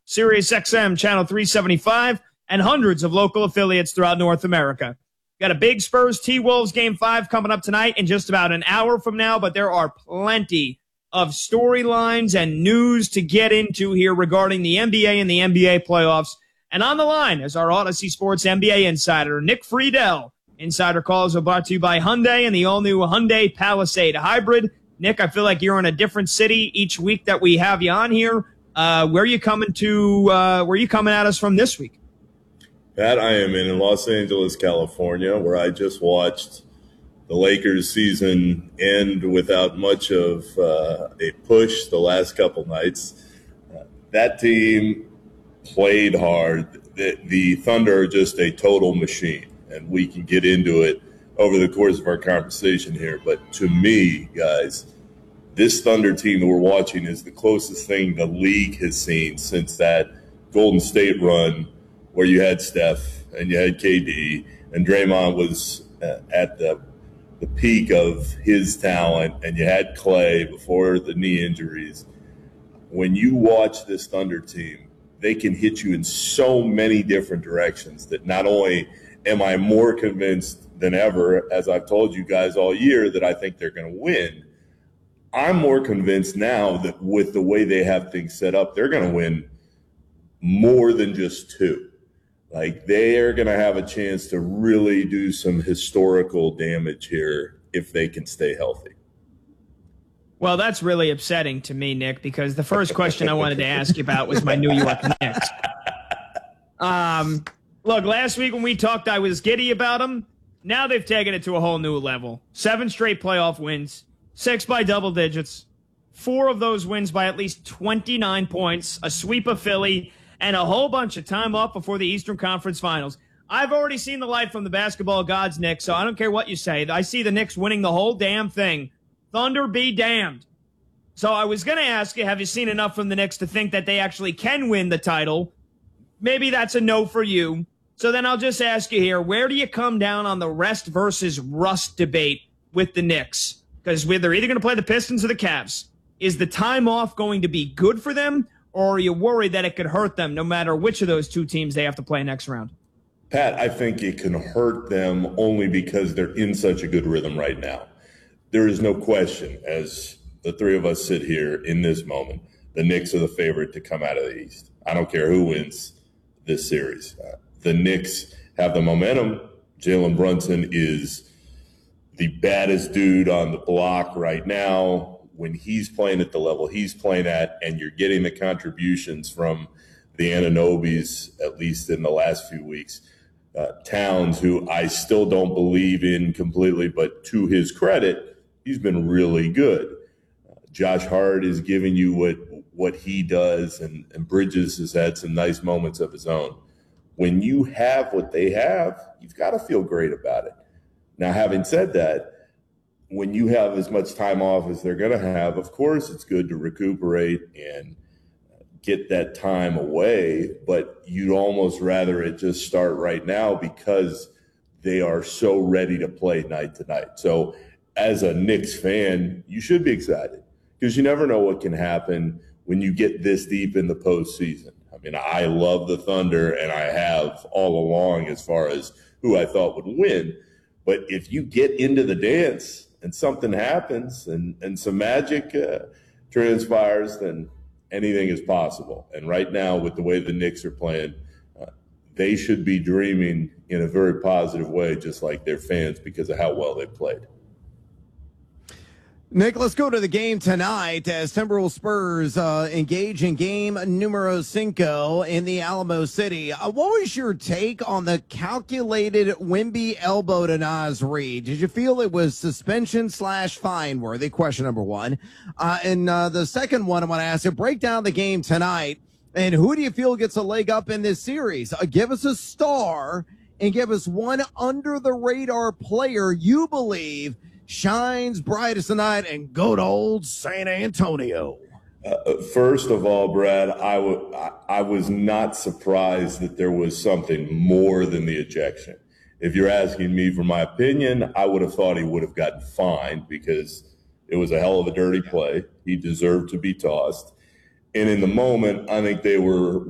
Sirius XM Channel 375, and hundreds of local affiliates throughout North America. Got a big Spurs T-Wolves Game 5 coming up tonight in just about an hour from now, but there are plenty of storylines and news to get into here regarding the NBA and the NBA playoffs. And on the line is our Odyssey Sports NBA insider, Nick Friedel. Insider calls are brought to you by Hyundai and the all-new Hyundai Palisade Hybrid. Nick, I feel like you're in a different city each week that we have you on here. Where are you coming at us from this week? Pat, I am in Los Angeles, California, where I just watched the Lakers season end without much of a push the last couple nights. That team played hard. The Thunder are just a total machine, and we can get into it over the course of our conversation here. But to me, guys, this Thunder team that we're watching is the closest thing the league has seen since that Golden State run where you had Steph and you had KD and Draymond was at the peak of his talent, and you had Clay before the knee injuries. When you watch this Thunder team, they can hit you in so many different directions that not only am I more convinced than ever, as I've told you guys all year, that I think they're going to win, I'm more convinced now that with the way they have things set up, they're going to win more than just two. Like, they are going to have a chance to really do some historical damage here if they can stay healthy. Well, that's really upsetting to me, Nick, because the first question I wanted to ask you about was my New York Knicks. Look, last week when we talked, I was giddy about them. Now they've taken it to a whole new level. 7 straight playoff wins, 6 by double digits, 4 of those wins by at least 29 points, a sweep of Philly, and a whole bunch of time off before the Eastern Conference Finals. I've already seen the light from the basketball gods, Nick, so I don't care what you say. I see the Knicks winning the whole damn thing. Thunder be damned. So I was going to ask you, have you seen enough from the Knicks to think that they actually can win the title? Maybe that's a no for you. So then I'll just ask you here, where do you come down on the rest versus rust debate with the Knicks? Because they're either going to play the Pistons or the Cavs. Is the time off going to be good for them? Or are you worried that it could hurt them no matter which of those two teams they have to play next round? Pat, I think it can hurt them only because they're in such a good rhythm right now. There is no question, as the three of us sit here in this moment, the Knicks are the favorite to come out of the East. I don't care who wins this series. The Knicks have the momentum. Jalen Brunson is the baddest dude on the block right now. When he's playing at the level he's playing at, and you're getting the contributions from the Anunobys, at least in the last few weeks, Towns, who I still don't believe in completely, but to his credit, he's been really good. Josh Hart is giving you what he does, and Bridges has had some nice moments of his own. When you have what they have, you've got to feel great about it. Now, having said that, when you have as much time off as they're going to have, of course, it's good to recuperate and get that time away, but you'd almost rather it just start right now because they are so ready to play night to night. So as a Knicks fan, you should be excited because you never know what can happen when you get this deep in the postseason. I mean, I love the Thunder, and I have all along as far as who I thought would win. But if you get into the dance and something happens and some magic transpires, then anything is possible. And right now, with the way the Knicks are playing, they should be dreaming in a very positive way, just like their fans, because of how well they played. Nick, let's go to the game tonight as Timberwolves Spurs engage in game numero 5 in the Alamo City. What was your take on the calculated Wemby elbow to Naz Reid? Did you feel it was suspension/fine worthy? Question number one. And the second one I want to ask you, break down the game tonight, and who do you feel gets a leg up in this series? Give us a star and give us one under-the-radar player you believe shines brightest tonight and good old San Antonio. First of all, Brad, I was not surprised that there was something more than the ejection. If you're asking me for my opinion, I would have thought he would have gotten fined because it was a hell of a dirty play. He deserved to be tossed. And in the moment, I think they were